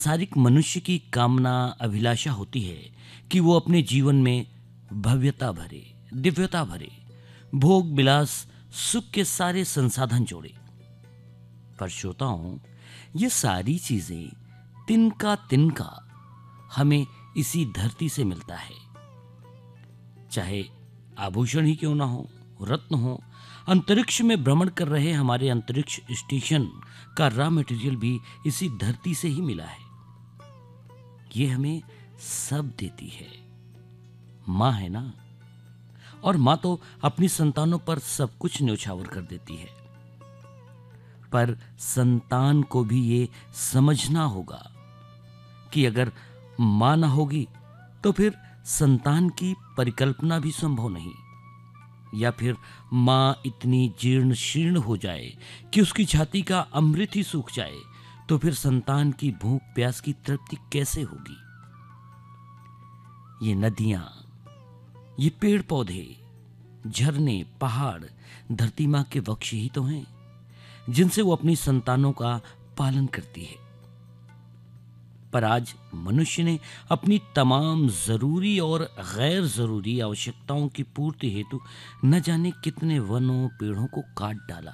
सांसारिक मनुष्य की कामना अभिलाषा होती है कि वो अपने जीवन में भव्यता भरे, दिव्यता भरे, भोग विलास, सुख के सारे संसाधन जोड़े। पर श्रोताओं, ये सारी चीजें तिनका तिनका हमें इसी धरती से मिलता है। चाहे आभूषण ही क्यों ना हो, रत्न हो, अंतरिक्ष में भ्रमण कर रहे हमारे अंतरिक्ष स्टेशन का रॉ मटेरियल भी इसी धरती से ही मिला है। ये हमें सब देती है। माँ है ना, और माँ तो अपनी संतानों पर सब कुछ न्यौछावर कर देती है। पर संतान को भी ये समझना होगा कि अगर माँ ना होगी तो फिर संतान की परिकल्पना भी संभव नहीं, या फिर माँ इतनी जीर्ण शीर्ण हो जाए कि उसकी छाती का अमृत ही सूख जाए तो फिर संतान की भूख प्यास की तृप्ति कैसे होगी। ये नदियां, ये पेड़ पौधे, झरने, पहाड़ धरती माँ के वक्ष ही तो हैं जिनसे वो अपनी संतानों का पालन करती है। पर आज मनुष्य ने अपनी तमाम जरूरी और गैर जरूरी आवश्यकताओं की पूर्ति हेतु न जाने कितने वनों पेड़ों को काट डाला,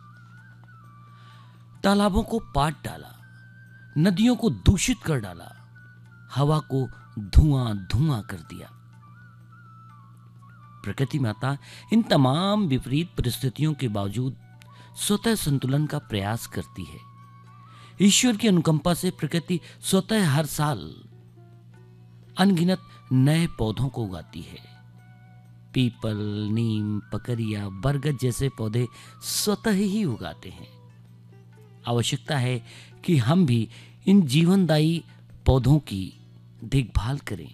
तालाबों को पाट डाला, नदियों को दूषित कर डाला, हवा को धुआं धुआं कर दिया। प्रकृति माता इन तमाम विपरीत परिस्थितियों के बावजूद स्वतः संतुलन का प्रयास करती है। ईश्वर की अनुकंपा से प्रकृति स्वतः हर साल अनगिनत नए पौधों को उगाती है। पीपल, नीम, पकरिया, बरगद जैसे पौधे स्वतः ही उगाते हैं। आवश्यकता है कि हम भी इन जीवनदायी पौधों की देखभाल करें।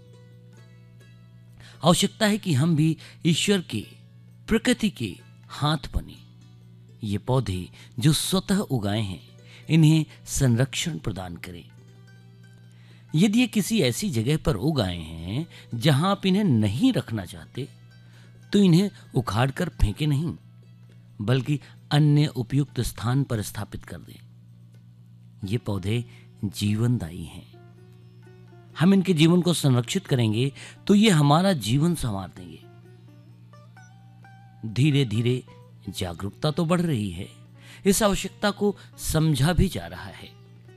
आवश्यकता है कि हम भी ईश्वर के, प्रकृति के हाथ बने। ये पौधे जो स्वतः उगाए हैं, इन्हें संरक्षण प्रदान करें। यदि ये किसी ऐसी जगह पर उगाए हैं जहां आप इन्हें नहीं रखना चाहते, तो इन्हें उखाड़कर फेंके नहीं, बल्कि अन्य उपयुक्त स्थान पर स्थापित कर दें। ये पौधे जीवनदायी हैं। हम इनके जीवन को संरक्षित करेंगे तो ये हमारा जीवन संवार देंगे। धीरे धीरे जागरूकता तो बढ़ रही है, इस आवश्यकता को समझा भी जा रहा है।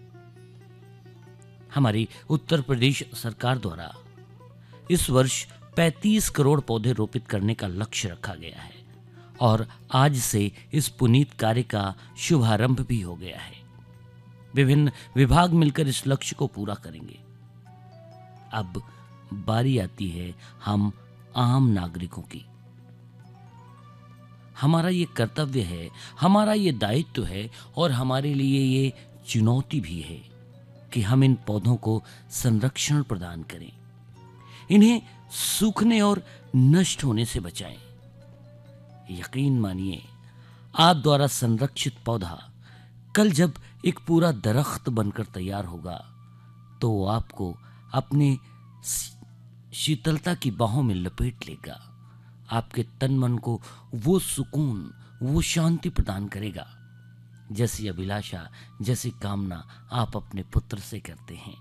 हमारी उत्तर प्रदेश सरकार द्वारा इस वर्ष 35 करोड़ पौधे रोपित करने का लक्ष्य रखा गया है और आज से इस पुनीत कार्य का शुभारंभ भी हो गया है। विभिन्न विभाग मिलकर इस लक्ष्य को पूरा करेंगे। अब बारी आती है हम आम नागरिकों की। हमारा ये कर्तव्य है, हमारा ये दायित्व है और हमारे लिए ये चुनौती भी है कि हम इन पौधों को संरक्षण प्रदान करें, इन्हें सूखने और नष्ट होने से बचाएं। यकीन मानिए, आप द्वारा संरक्षित पौधा कल जब एक पूरा दरख्त बनकर तैयार होगा तो वो आपको अपने शीतलता की बाहों में लपेट लेगा। आपके तन मन को वो सुकून, वो शांति प्रदान करेगा जैसी अभिलाषा, जैसी कामना आप अपने पुत्र से करते हैं।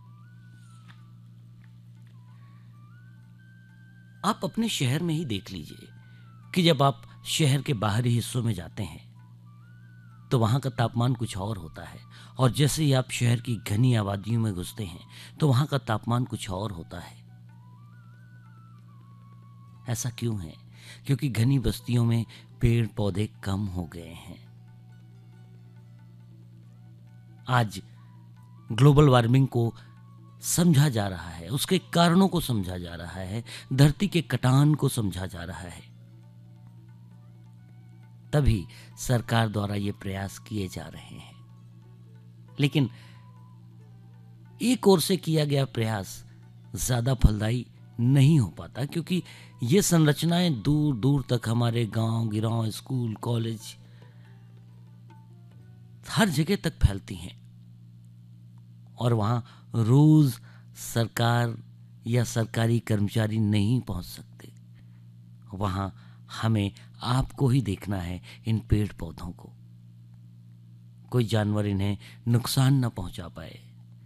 आप अपने शहर में ही देख लीजिए कि जब आप शहर के बाहरी हिस्सों में जाते हैं तो वहां का तापमान कुछ और होता है, और जैसे ही आप शहर की घनी आबादियों में घुसते हैं तो वहां का तापमान कुछ और होता है। ऐसा क्यों है? क्योंकि घनी बस्तियों में पेड़ पौधे कम हो गए हैं। आज ग्लोबल वार्मिंग को समझा जा रहा है, उसके कारणों को समझा जा रहा है, धरती के कटान को समझा जा रहा है। तभी सरकार द्वारा ये प्रयास किए जा रहे हैं। लेकिन एक ओर से किया गया प्रयास ज्यादा फलदायी नहीं हो पाता, क्योंकि ये संरचनाएं दूर दूर तक हमारे गांव गिरांव, स्कूल, कॉलेज, हर जगह तक फैलती हैं और वहां रोज सरकार या सरकारी कर्मचारी नहीं पहुंच सकते। वहां हमें आपको ही देखना है इन पेड़ पौधों को, कोई जानवर इन्हें नुकसान न पहुंचा पाए।